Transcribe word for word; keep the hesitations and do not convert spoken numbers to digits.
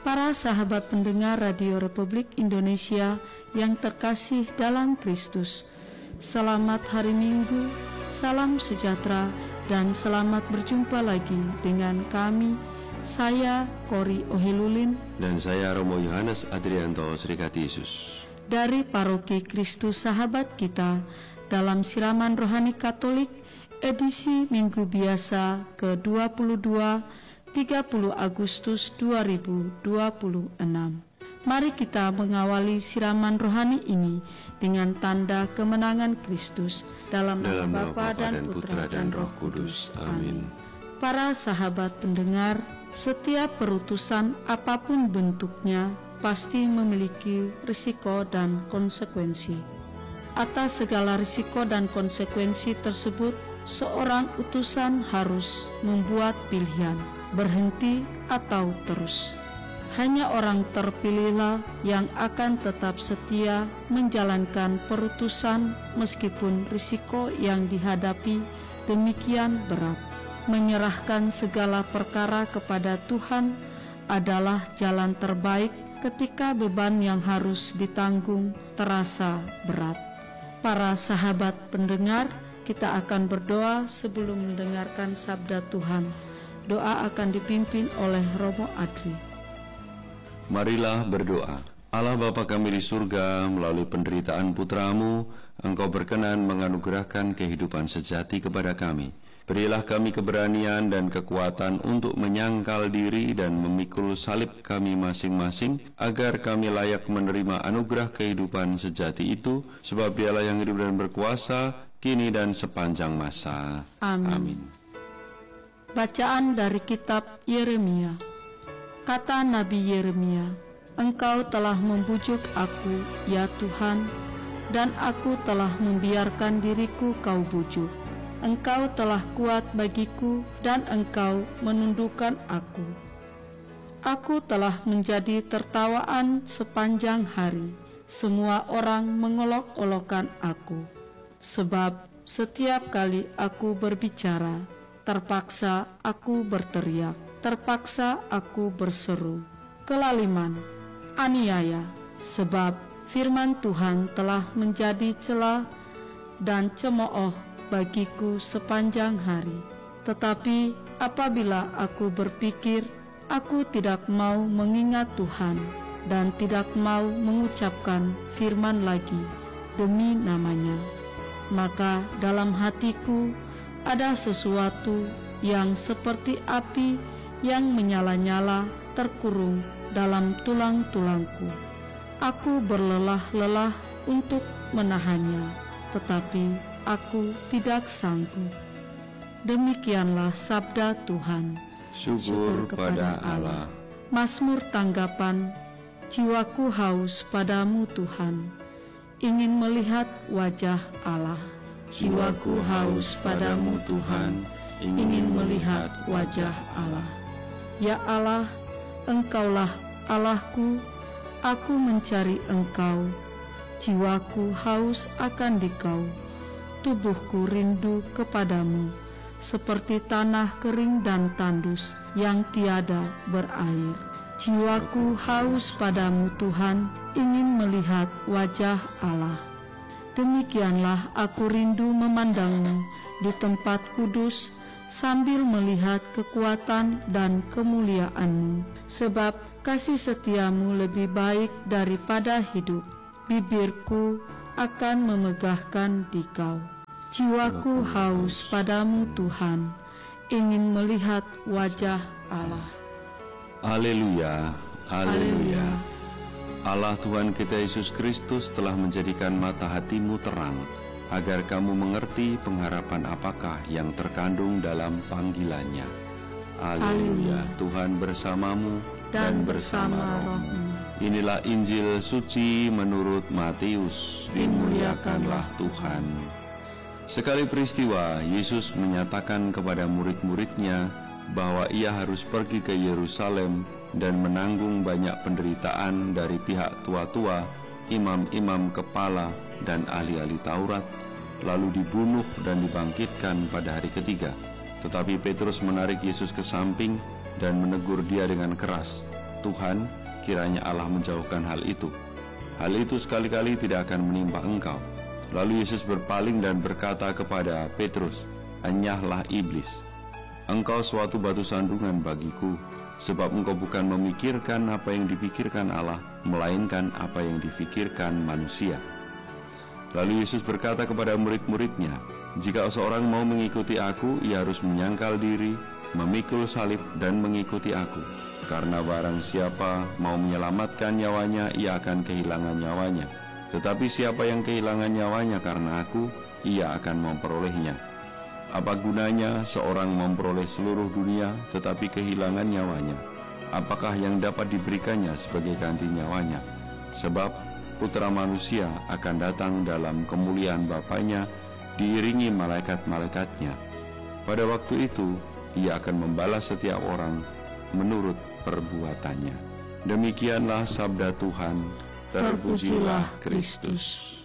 Para sahabat pendengar Radio Republik Indonesia yang terkasih dalam Kristus, selamat hari Minggu, salam sejahtera, dan selamat berjumpa lagi dengan kami, saya Kori Ohilulin dan saya Romo Yohanes Adrianto Serikat Yesus dari Paroki Kristus Sahabat Kita dalam Siraman Rohani Katolik edisi Minggu Biasa ke dua puluh dua tiga puluh Agustus dua ribu dua puluh enam. Mari kita mengawali siraman rohani ini dengan tanda kemenangan Kristus dalam nama Bapa dan Putra dan Roh Kudus. Amin. Para sahabat pendengar, setiap perutusan apapun bentuknya pasti memiliki risiko dan konsekuensi. Atas segala risiko dan konsekuensi tersebut, seorang utusan harus membuat pilihan, berhenti atau terus. Hanya orang terpilihlah yang akan tetap setia menjalankan perutusan meskipun risiko yang dihadapi demikian berat. Menyerahkan segala perkara kepada Tuhan adalah jalan terbaik ketika beban yang harus ditanggung terasa berat. Para sahabat pendengar, kita akan berdoa sebelum mendengarkan sabda Tuhan. Doa akan dipimpin oleh Romo Adri. Marilah berdoa. Allah Bapa kami di surga, melalui penderitaan putra-Mu, Engkau berkenan menganugerahkan kehidupan sejati kepada kami. Berilah kami keberanian dan kekuatan untuk menyangkal diri dan memikul salib kami masing-masing, agar kami layak menerima anugerah kehidupan sejati itu, sebab Dialah yang hidup dan berkuasa, kini dan sepanjang masa. Amin. Amin. Bacaan dari kitab Yeremia. Kata Nabi Yeremia, Engkau telah membujuk aku, ya Tuhan, dan aku telah membiarkan diriku Kau bujuk. Engkau telah kuat bagiku, dan Engkau menundukkan aku. Aku telah menjadi tertawaan sepanjang hari. Semua orang mengolok-olokkan aku. Sebab setiap kali aku berbicara, terpaksa aku berteriak, terpaksa aku berseru. Kelaliman, aniaya, sebab firman Tuhan telah menjadi celah dan cemooh bagiku sepanjang hari. Tetapi apabila aku berpikir, aku tidak mau mengingat Tuhan dan tidak mau mengucapkan firman lagi demi namanya, maka dalam hatiku ada sesuatu yang seperti api yang menyala-nyala terkurung dalam tulang-tulangku. Aku berlelah-lelah untuk menahannya, tetapi aku tidak sanggup. Demikianlah sabda Tuhan. Syukur kepada Allah. Mazmur tanggapan, jiwaku haus padamu Tuhan, ingin melihat wajah Allah. Jiwaku haus padamu Tuhan, ingin melihat wajah Allah. Ya Allah, Engkaulah Allahku, aku mencari Engkau. Jiwaku haus akan Dikau, tubuhku rindu kepadamu, seperti tanah kering dan tandus yang tiada berair. Jiwaku haus padamu Tuhan, ingin melihat wajah Allah. Demikianlah aku rindu memandangmu di tempat kudus, sambil melihat kekuatan dan kemuliaan-Mu, sebab kasih setiamu lebih baik daripada hidup. Bibirku akan memegahkan Dikau. Jiwaku haus padamu Tuhan, ingin melihat wajah Allah. Haleluya, haleluya. Allah Tuhan kita Yesus Kristus telah menjadikan mata hatimu terang, agar kamu mengerti pengharapan apakah yang terkandung dalam panggilannya. Haleluya. Tuhan bersamamu dan, dan bersama rohmu. Inilah Injil suci menurut Matius. Dimuliakanlah Tuhan. Sekali peristiwa, Yesus menyatakan kepada murid-muridnya bahwa ia harus pergi ke Yerusalem dan menanggung banyak penderitaan dari pihak tua-tua, imam-imam kepala, dan ahli-ahli Taurat, lalu dibunuh dan dibangkitkan pada hari ketiga. Tetapi Petrus menarik Yesus ke samping dan menegur dia dengan keras, Tuhan, kiranya Allah menjauhkan hal itu. Hal itu sekali-kali tidak akan menimpa engkau. Lalu Yesus berpaling dan berkata kepada Petrus, "Enyahlah iblis, engkau suatu batu sandungan bagiku, sebab engkau bukan memikirkan apa yang dipikirkan Allah, melainkan apa yang dipikirkan manusia." Lalu Yesus berkata kepada murid-muridnya, "Jika seorang mau mengikuti aku, ia harus menyangkal diri, memikul salib, dan mengikuti aku. Karena barang siapa mau menyelamatkan nyawanya, ia akan kehilangan nyawanya. Tetapi siapa yang kehilangan nyawanya karena aku, ia akan memperolehnya. Apa gunanya seorang memperoleh seluruh dunia, tetapi kehilangan nyawanya? Apakah yang dapat diberikannya sebagai ganti nyawanya? Sebab Putra Manusia akan datang dalam kemuliaan Bapanya, diiringi malaikat-malaikatnya. Pada waktu itu, ia akan membalas setiap orang menurut perbuatannya." Demikianlah sabda Tuhan. Terpujilah Kristus.